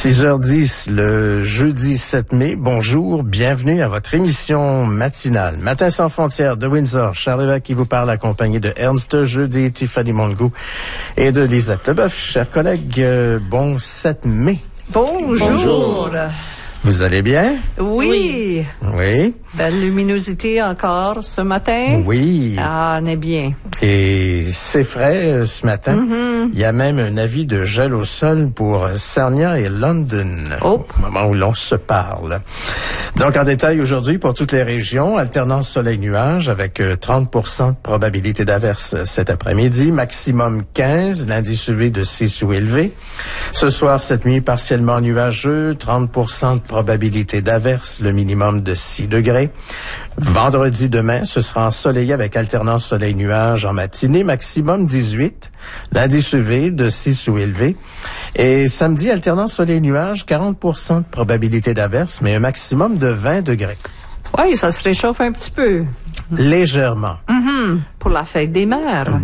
6h10, le jeudi 7 mai. Bonjour, bienvenue à votre émission matinale. Matin sans frontières de Windsor. Charles Lévesque qui vous parle, accompagné de Ernst Jeudi, Tiffany Mongeau et de Lisette Leboeuf. Chers collègues, bon 7 mai. Bonjour. Vous allez bien? Oui. Oui. Belle luminosité encore ce matin. Oui. Ah, on est bien. Et c'est frais ce matin. Mm-hmm. Il y a même un avis de gel au sol pour Sarnia et London au moment où l'on se parle. Donc, en détail aujourd'hui, pour toutes les régions, alternance soleil-nuage avec 30% de probabilité d'averse cet après-midi, maximum 15, l'indice UV de 6 ou élevé. Ce soir, cette nuit, partiellement nuageux, 30% de probabilité d'averse, le minimum de 6 degrés. Vendredi demain, ce sera ensoleillé avec alternance soleil-nuage en matinée, maximum 18, l'indice UV de 6 ou élevé. Et samedi, alternance soleil-nuage, 40% de probabilité d'averse, mais un maximum de 20 degrés. Oui, ça se réchauffe un petit peu. Légèrement. Mm-hmm. Pour la fête des mères.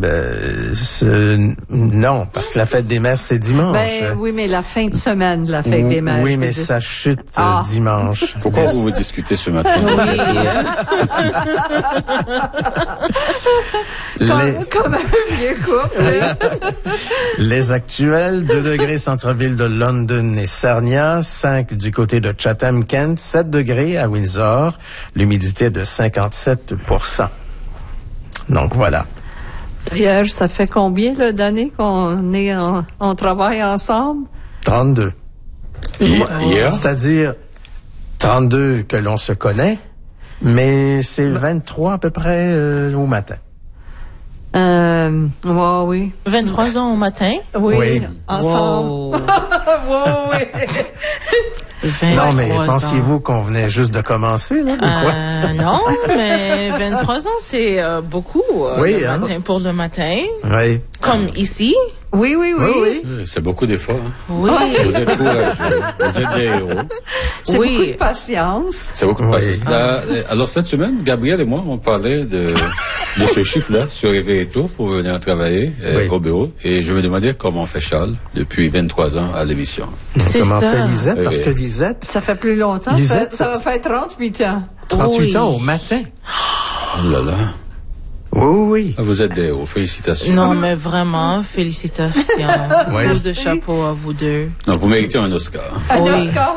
Non, parce que la fête des mères, c'est dimanche. Oui, mais la fin de semaine de la fête des mères. Oui, mais ça chute dimanche. Pourquoi vous discutez ce matin? Comme un vieux couple. Les actuels, 2 degrés centre-ville de London et Sarnia, 5 du côté de Chatham-Kent, 7 degrés à Windsor, l'humidité de 57%. Donc voilà. D'ailleurs, ça fait combien d'années qu'on travaille ensemble? 32. Hier? C'est-à-dire 32 que l'on se connaît, mais c'est 23 à peu près au matin. Oui. 23 ans au matin? Oui. Ensemble. Wow. Oui. Non, mais pensiez-vous qu'on venait juste de commencer, là, ou quoi? Non, mais 23 ans, c'est beaucoup matin pour le matin. Oui. Comme ici. Oui. C'est beaucoup d'efforts. Hein? Oui. Vous êtes courageux. Vous êtes des héros. C'est beaucoup de patience. C'est beaucoup de patience. Là, alors, cette semaine, Gabriel et moi, on parlait de ce chiffre-là, se réveiller tôt pour venir travailler au bureau. Et je me demandais comment fait Charles depuis 23 ans à l'émission. Comment fait Lisette? Parce que Lisette... Ça fait plus longtemps. Lisette, ça va faire 38 ans. 38 ans au matin? Oh là là. Oui. Vous êtes des héros. Félicitations. Non, mais vraiment, félicitations. Plus de chapeau à vous deux. Non, vous méritez un Oscar. Un Oscar?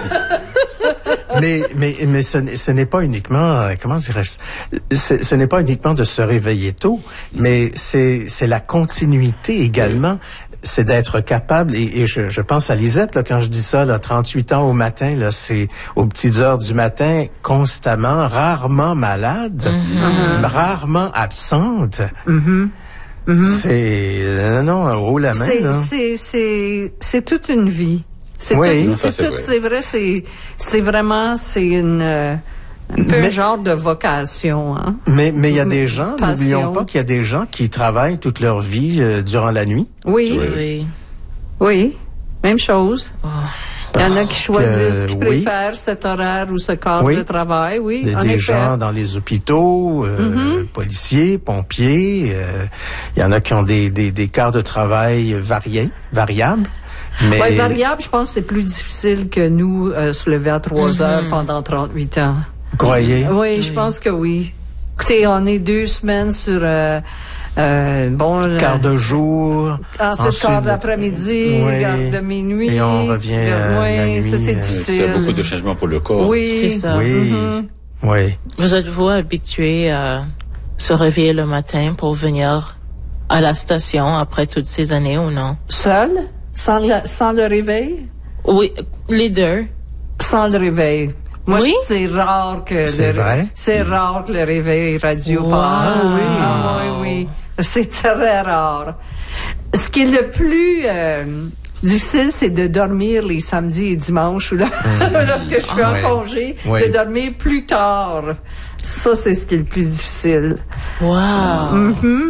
mais ce n'est pas uniquement, comment dirais-je, ce n'est pas uniquement de se réveiller tôt, mais c'est la continuité également. C'est d'être capable, et je pense à Lisette, là, quand je dis ça, là, 38 ans au matin, là, c'est aux petites heures du matin, constamment, rarement malade, rarement absente. C'est, non, haut la main, là. C'est toute une vie. C'est vrai, c'est vraiment, un genre de vocation, hein. Mais il y a des gens, n'oublions pas qu'il y a des gens qui travaillent toute leur vie durant la nuit. Oui. Même chose. Il y en a qui choisissent, qui préfèrent cet horaire ou ce cadre de travail, Des gens dans les hôpitaux, policiers, pompiers, il y en a qui ont des quarts de travail variables. Mais... variable, je pense que c'est plus difficile que nous se lever à 3 heures pendant 38 ans. Vous croyez? Oui, je pense que oui. Écoutez, on est 2 semaines sur quart de jour, ensuite quart d'après-midi, quart de minuit, et on revient la nuit. Ça c'est difficile. C'est beaucoup de changements pour le corps. Oui, c'est ça. Oui. Vous êtes-vous habitué à se réveiller le matin pour venir à la station après toutes ces années ou non? Seul? Sans le réveil? Oui, les deux. Sans le réveil. Moi, c'est rare que rare que le réveil radio passe. Oui. C'est très rare. Ce qui est le plus difficile, c'est de dormir les samedis et dimanches, lorsque je suis en congé, de dormir plus tard. Ça, c'est ce qui est le plus difficile. Wow.